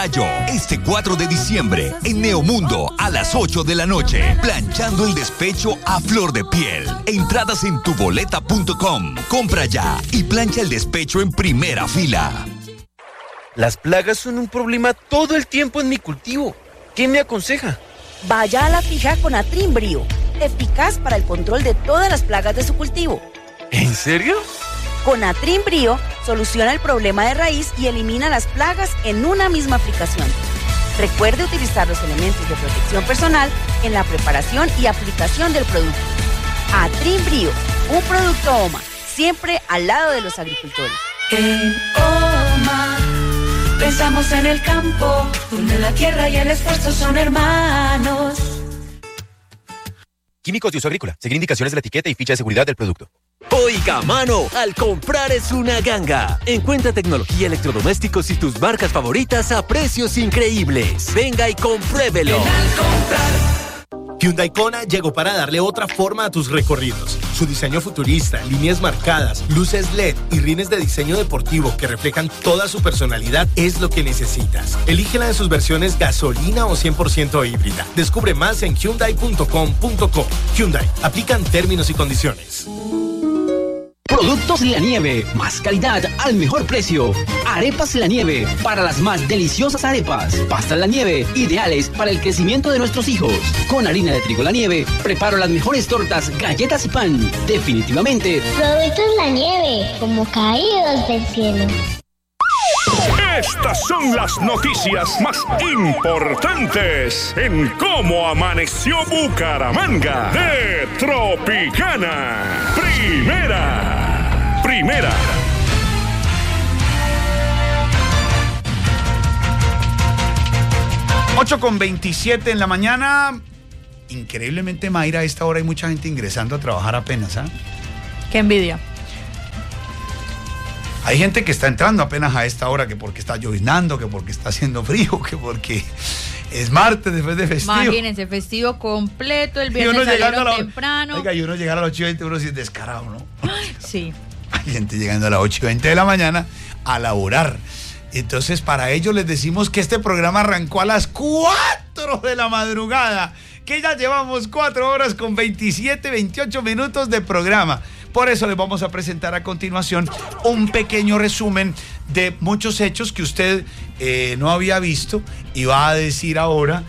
Este 4 de diciembre, en Neomundo, a las 8 de la noche, planchando el despecho a flor de piel. Entradas en tuboleta.com. Compra ya y plancha el despecho en primera fila. Las plagas son un problema todo el tiempo en mi cultivo. ¿Qué me aconseja? Vaya a la fija con Atrimbrio, eficaz para el control de todas las plagas de su cultivo. ¿En serio? Con Atrimbrio soluciona el problema de raíz y elimina las plagas en una misma aplicación. Recuerde utilizar los elementos de protección personal en la preparación y aplicación del producto. Atrimbrio, un producto OMA, siempre al lado de los agricultores. En OMA pensamos en el campo, donde la tierra y el esfuerzo son hermanos. Químicos de uso agrícola. Seguir indicaciones de la etiqueta y ficha de seguridad del producto. Oiga, mano, al comprar es una ganga. Encuentra tecnología, electrodomésticos y tus marcas favoritas a precios increíbles. Venga y compruébelo. Hyundai Kona llegó para darle otra forma a tus recorridos. Su diseño futurista, líneas marcadas, luces LED y rines de diseño deportivo que reflejan toda su personalidad es lo que necesitas. Elígela de sus versiones gasolina o 100% híbrida. Descubre más en hyundai.com.co. Hyundai, aplican términos y condiciones. Productos La Nieve, más calidad al mejor precio. Arepas La Nieve, para las más deliciosas arepas. Pastas La Nieve, ideales para el crecimiento de nuestros hijos. Con harina de trigo La Nieve, preparo las mejores tortas, galletas y pan. Definitivamente. Productos La Nieve, como caídos del cielo. Estas son las noticias más importantes en cómo amaneció Bucaramanga de Tropicana. Primera. 8:27 en la mañana. Increíblemente, Mayra, a esta hora hay mucha gente ingresando a trabajar apenas, ¿ah? Qué envidia. Hay gente que está entrando apenas a esta hora, que porque está lloviznando, que porque está haciendo frío, que porque es martes después de festivo. Imagínense, festivo completo, el viernes salieron temprano. Oiga, y uno llegar a las 8:20, uno sí es descarado, ¿no? Sí. Hay gente llegando a las 8:20 de la mañana a laborar. Entonces, para ellos les decimos que este programa arrancó a las 4 de la madrugada, que ya llevamos 4 horas con 28 minutos de programa. Por eso les vamos a presentar a continuación un pequeño resumen de muchos hechos que usted no había visto y va a decir ahora,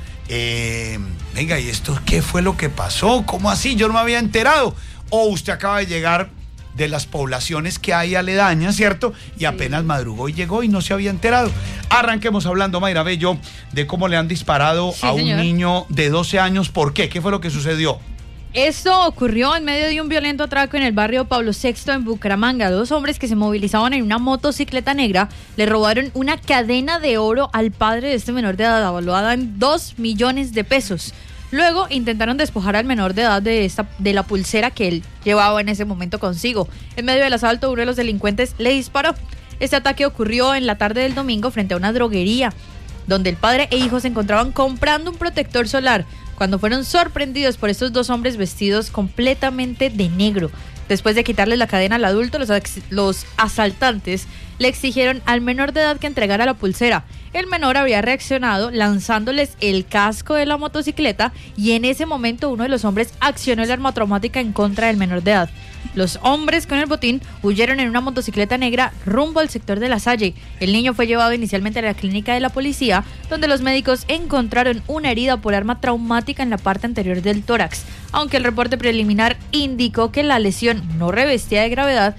venga, ¿y esto qué fue lo que pasó? ¿Cómo así? Yo no me había enterado. O usted acaba de llegar de las poblaciones que hay aledañas, ¿cierto? Y apenas madrugó y llegó y no se había enterado. Arranquemos hablando, Mayra Bello, de cómo le han disparado a un niño de 12 años. ¿Por qué? ¿Qué fue lo que sucedió? Esto ocurrió en medio de un violento atraco en el barrio Pablo VI en Bucaramanga. 2 hombres que se movilizaban en una motocicleta negra le robaron una cadena de oro al padre de este menor de edad, evaluada en 2 millones de pesos. Luego intentaron despojar al menor de edad de la pulsera que él llevaba en ese momento consigo. En medio del asalto, uno de los delincuentes le disparó. Este ataque ocurrió en la tarde del domingo frente a una droguería, donde el padre e hijo se encontraban comprando un protector solar, cuando fueron sorprendidos por estos 2 hombres vestidos completamente de negro. Después de quitarles la cadena al adulto, los asaltantes le exigieron al menor de edad que entregara la pulsera. El menor había reaccionado lanzándoles el casco de la motocicleta y en ese momento uno de los hombres accionó el arma traumática en contra del menor de edad. Los hombres con el botín huyeron en una motocicleta negra rumbo al sector de La Salle. El niño fue llevado inicialmente a la clínica de la policía, donde los médicos encontraron una herida por arma traumática en la parte anterior del tórax. Aunque el reporte preliminar indicó que la lesión no revestía de gravedad,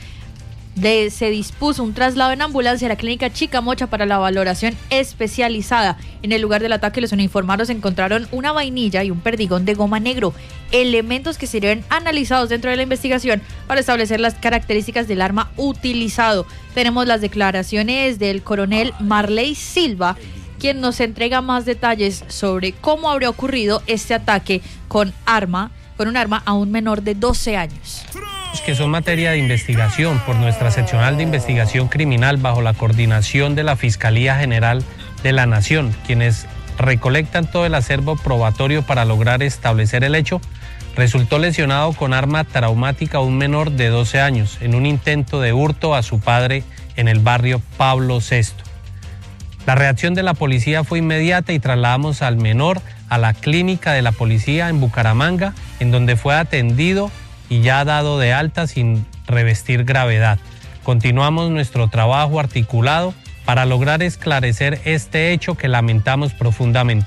se dispuso un traslado en ambulancia a la clínica Chicamocha para la valoración especializada. En el lugar del ataque, los uniformados encontraron una vainilla y un perdigón de goma negro, elementos que serían analizados dentro de la investigación para establecer las características del arma utilizado. Tenemos las declaraciones del coronel Marley Silva, quien nos entrega más detalles sobre cómo habría ocurrido este ataque con un arma a un menor de 12 años. Que son materia de investigación por nuestra seccional de investigación criminal bajo la coordinación de la Fiscalía General de la Nación, quienes recolectan todo el acervo probatorio para lograr establecer el hecho. Resultó lesionado con arma traumática un menor de 12 años en un intento de hurto a su padre en el barrio Pablo VI. La reacción de la policía fue inmediata y trasladamos al menor a la clínica de la policía en Bucaramanga, en donde fue atendido y ya dado de alta sin revestir gravedad. Continuamos nuestro trabajo articulado para lograr esclarecer este hecho que lamentamos profundamente.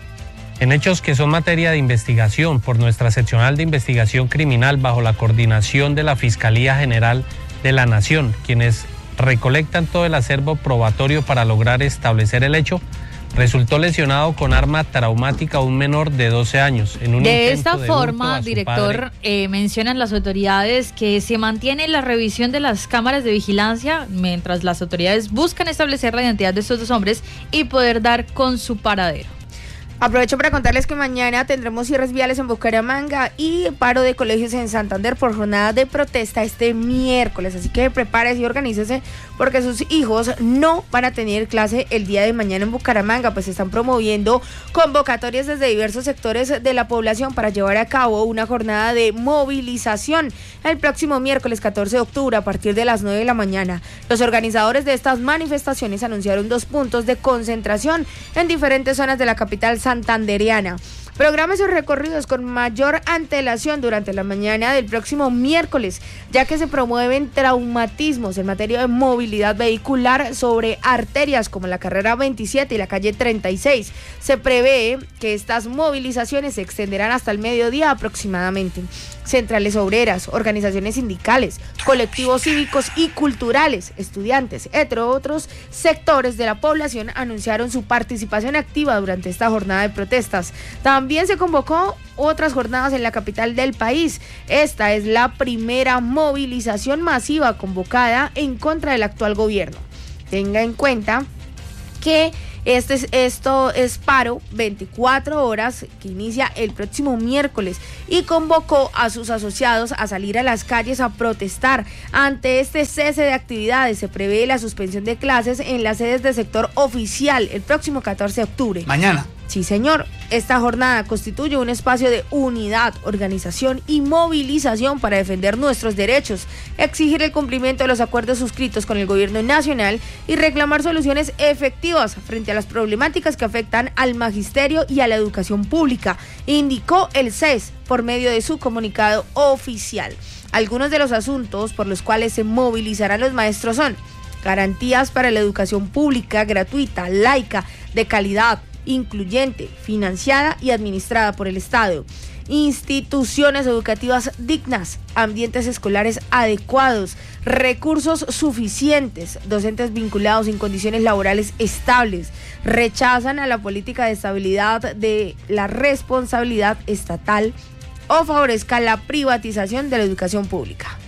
En hechos que son materia de investigación por nuestra seccional de investigación criminal bajo la coordinación de la Fiscalía General de la Nación, quienes recolectan todo el acervo probatorio para lograr establecer el hecho, resultó lesionado con arma traumática un menor de 12 años. En un de intento esta de forma, hurto a su director, mencionan las autoridades que se mantiene la revisión de las cámaras de vigilancia mientras las autoridades buscan establecer la identidad de estos dos hombres y poder dar con su paradero. Aprovecho para contarles que mañana tendremos cierres viales en Bucaramanga y paro de colegios en Santander por jornada de protesta este miércoles. Así que prepárese y organícese porque sus hijos no van a tener clase el día de mañana en Bucaramanga, pues están promoviendo convocatorias desde diversos sectores de la población para llevar a cabo una jornada de movilización el próximo miércoles 14 de octubre a partir de las 9 de la mañana. Los organizadores de estas manifestaciones anunciaron 2 puntos de concentración en diferentes zonas de la capital santandereana. Programe sus recorridos con mayor antelación durante la mañana del próximo miércoles, ya que se promueven traumatismos en materia de movilidad vehicular sobre arterias como la carrera 27 y la calle 36. Se prevé que estas movilizaciones se extenderán hasta el mediodía aproximadamente. Centrales obreras, organizaciones sindicales, colectivos cívicos y culturales, estudiantes, entre otros sectores de la población anunciaron su participación activa durante esta jornada de protestas. También se convocó otras jornadas en la capital del país. Esta es la primera movilización masiva convocada en contra del actual gobierno. Tenga en cuenta que esto es paro 24 horas que inicia el próximo miércoles y convocó a sus asociados a salir a las calles a protestar. Ante este cese de actividades se prevé la suspensión de clases en las sedes del sector oficial el próximo 14 de octubre. Mañana. Sí, señor. Esta jornada constituye un espacio de unidad, organización y movilización para defender nuestros derechos, exigir el cumplimiento de los acuerdos suscritos con el gobierno nacional y reclamar soluciones efectivas frente a las problemáticas que afectan al magisterio y a la educación pública, indicó el CES por medio de su comunicado oficial. Algunos de los asuntos por los cuales se movilizarán los maestros son garantías para la educación pública, gratuita, laica, de calidad, incluyente, financiada y administrada por el Estado, instituciones educativas dignas, ambientes escolares adecuados, recursos suficientes, docentes vinculados en condiciones laborales estables, rechazan a la política de estabilidad de la responsabilidad estatal o favorezca la privatización de la educación pública.